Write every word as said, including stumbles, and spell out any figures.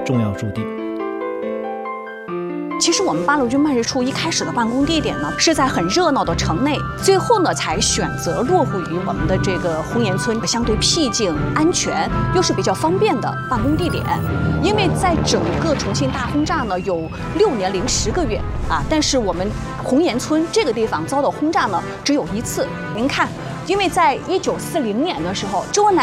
重要驻地。 其实我们八路军办事处一开始的办公地点呢，是在很热闹的城内，最后呢才选择落户于我们的这个红岩村，相对僻静、安全，又是比较方便的办公地点。因为在整个重庆大轰炸呢，有六年零十个月啊，但是我们红岩村这个地方遭到轰炸呢，只有一次。您看，因为在一九四零年的时候，周恩来